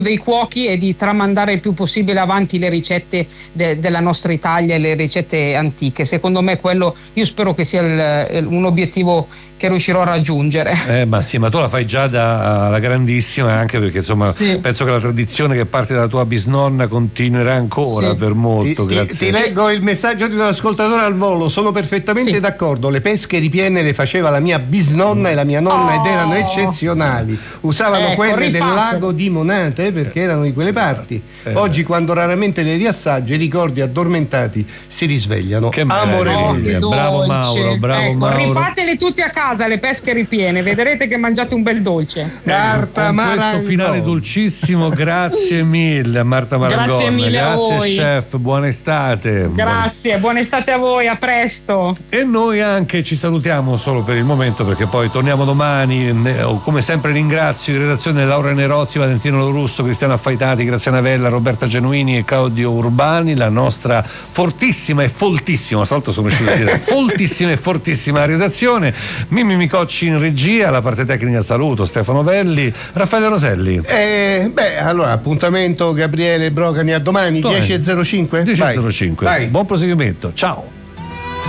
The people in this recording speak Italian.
dei cuochi è di tramandare il più possibile avanti le ricette della nostra Italia e le ricette antiche. Secondo me quello, io spero che sia un obiettivo che riuscirò a raggiungere. Ma sì, ma tu la fai già da grandissima, anche perché insomma sì. Penso che la tradizione che parte dalla tua bisnonna continuerà ancora sì. per molto. Grazie. Ti leggo il messaggio di un ascoltatore al volo. Sono perfettamente d'accordo, le pesche ripiene le faceva la mia bisnonna e la mia nonna ed erano eccezionali. Usavano quelle del lago di Monate perché erano di quelle parti. Oggi, quando raramente le riassaggi, i ricordi addormentati si risvegliano. Che amorevoli. Bravo Mauro, bravo Mauro. Rifatele tutti a casa le pesche ripiene, vedrete che mangiate un bel dolce. Marta Marangoni. Questo finale dolcissimo, grazie mille a Marta Marangoni. Grazie mille a grazie voi. chef, buona estate. Grazie, buona estate a voi, a presto. E noi anche ci salutiamo solo per il momento, perché poi torniamo domani. Come sempre ringrazio in redazione Laura Nerozzi, Valentino Lorusso, Cristiano Affaitati, Graziana Vella, Roberta Genuini e Claudio Urbani, la nostra fortissima e foltissima, stavolta sono riuscito a dire foltissima e fortissima redazione, Mimmi Micocci in regia, la parte tecnica saluto Stefano Velli, Raffaele Roselli. Allora appuntamento Gabriele Brocani a domani 10:05. 10:05. Buon proseguimento, ciao.